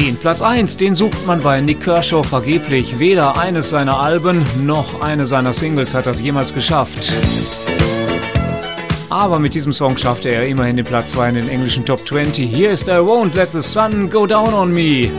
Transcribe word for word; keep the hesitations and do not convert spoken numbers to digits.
Den Platz eins, den sucht man bei Nik Kershaw vergeblich. Weder eines seiner Alben noch eine seiner Singles hat das jemals geschafft. Aber mit diesem Song schaffte er immerhin den Platz zwei in den englischen Top zwanzig. Hier ist I Won't Let the Sun Go Down on Me.